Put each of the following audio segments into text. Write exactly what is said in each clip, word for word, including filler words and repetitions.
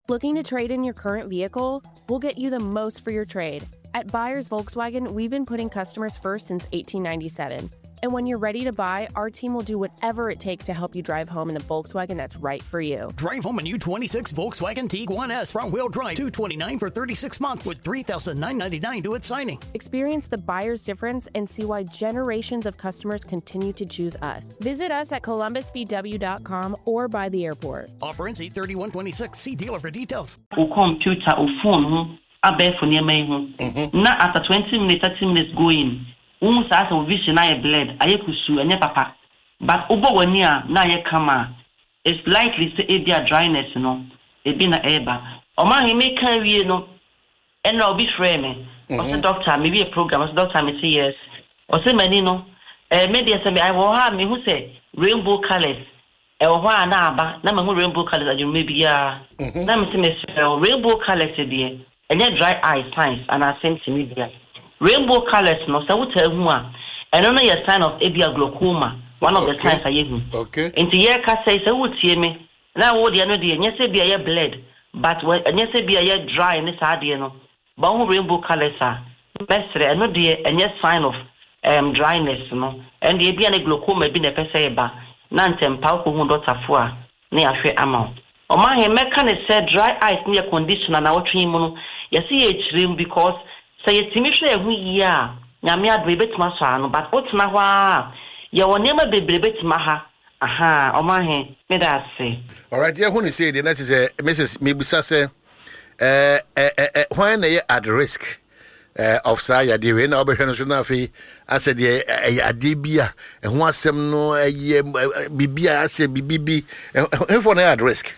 Looking to trade in your current vehicle? We'll get you the most for your trade. At Buyers Volkswagen, we've been putting customers first since eighteen ninety-seven. And when you're ready to buy, our team will do whatever it takes to help you drive home in the Volkswagen that's right for you. Drive home a new twenty-six Volkswagen Tiguan S front-wheel drive, two hundred twenty-nine dollars for thirty-six months with three thousand nine hundred ninety-nine dollars to its signing. Experience the buyer's difference and see why generations of customers continue to choose us. Visit us at columbus v w dot com or by the airport. Offer ends eight thirty-one twenty-six. See dealer for details. O computer, o phone, abẹ for near me. Na after twenty minutes, thirty minutes going. Um sa so vision I bled aye kusu enye papa but obo wani a na aye kama it's likely say e dia dryness no e bi na eba o ma he make kan wie no and na obi frame me o say doctor maybe a program o say doctor me say yes o say mani no eh me dey say me I wo ha me who say rainbow colors e wo ha na aba na me hu rainbow colors aju me bia na me say me rainbow colors dey enye dry eye signs and I sent to me bia rainbow colors no so what tell who a and no your sign of abia glaucoma one of okay. the signs I use okay into year ka say so what tie me na wo de no de nyese bia ye bled but when nyese bia ye dry ni sa de no but who rainbow colors are mesre no de enye sign of um dryness no and the bia na glaucoma bi na pese ba na ntempa ko hu doctor fo a na ya hwe ama o ma he meka ne say dry eyes ni conditioner na wotwe mu no yesi ye chirim because say yetimisho ehu ya nyame adwe betima so ano but otina ho a ye wonema bebrebe tima ha aha o ma he me da say all right ye hu ni say the that is a Missus Mebusa say eh eh eh when they at risk uh, of saya de we na obehwe so na afi ase de adebia ehu asem no eye bibia ase bibibi enfo na at risk.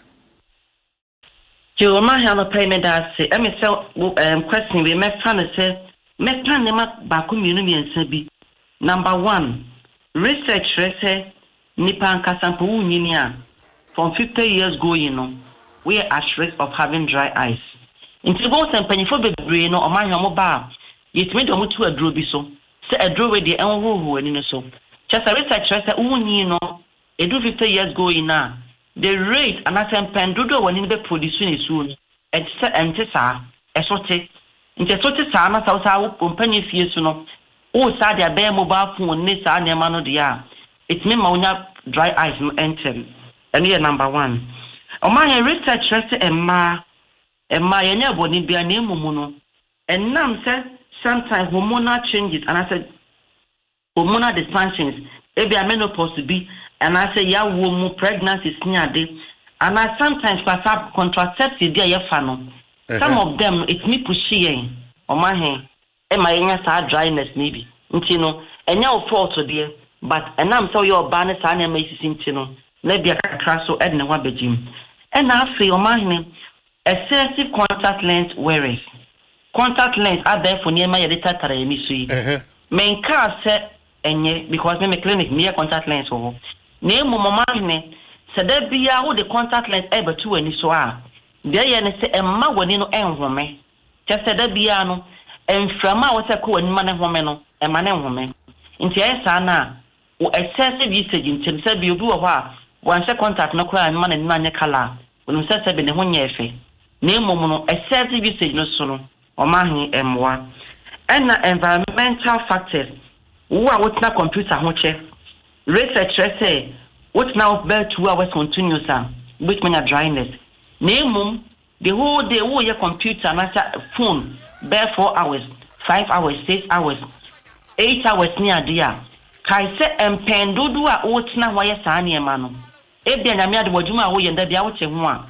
You ma have a payment that say I me say um question we me fan say me plan ne ma ba ko mienu mi ensa bi. Number one, research say nipa ankasampo wunyini a from fifty years going no we are at risk of having dry eyes. Inti bo se mpanyifo bebre no o ma hwe mo ba yetime do mo tu aduro bi so say aduro we de enhoho ani no so. Just a research say wunyi no edu fifty years going na the rate and I can pendudo when in the producing is soon at Antissa, a sorte, in the sorte sama, so our company fears no. Oh, sad, their bare mobile phone, Nissa, and Yamano dia. It's me, Mona, dry eyes, no enter. And here, number one. Oh, my research rest and ma, and my enable be a name mono. And now said sometimes hormonal changes, and I said hormonal dysfunctions, maybe a menopause to be. And I say, yeah, woman, pregnancy is near day. And I sometimes pass up contraceptive, dear Yafano. Some of them, it's me pushing on my hand. And my young side dryness, maybe. You know, and now fault to dear. But, and I'm so your banners and your maces in Tino. Maybe I can crash so Edna Wabajim. And I feel on my hand, excessive contact lens wearers. Contact lens are there for near my editor, Taremi. Main car set, and because I'm a clinic near contact lens over. Name mama ne se da bia wo de contact lens e betu ani so a de ye ne se emma wani no enhome je se da bia no enframa wo se ko wani ma ne home no emma ne home nti e sa na wo excessive usage nti se bi obi wo ho a wan se contact no ko an ma ne ma ne kala wo se se be ne ho nya efe name mom no excessive usage no so no o ma hin emwa and environmental factors wo a wo tna computer ho che research say what now about two hours continuous which mean a dryness. Name the whole day wo your computer and phone bear four hours, five hours, six hours, eight hours near dia. Kai say empendo do a what na why sa na ma no. E bia na me ade wadwuma wo yenda bia wo che ho a.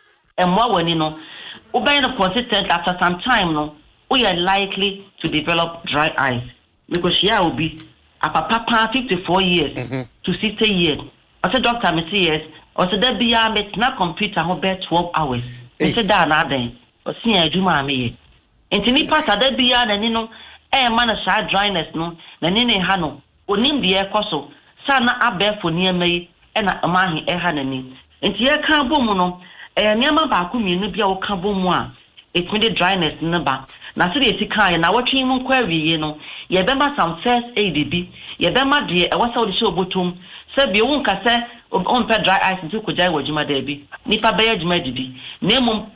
Emwa wani no. Wo be no consistent after some time no, we are likely to develop dry eyes because yeah will be a papa fifty-four years mm-hmm. to sixty years. I said, doctor, me see yes. I said, there be a met na computer who bear twelve hours. I said, that na then. I see a juma me. And to me, Pastor, there be a and you know, eh man a shy dryness no, na nini hano. Onim the air coso. Sana a bear for near me and a man he hanani. And to your cambo mono, eh near baku me no be a cambo moi. It's me the dryness number. Na so dey sika na watching mu query you know ye bema some first aid bi ye bema de e wasa wo de show botum se bi won ka se on pe dry eyes nti ko jai wajuma da bi nipa be yajuma di bi na mum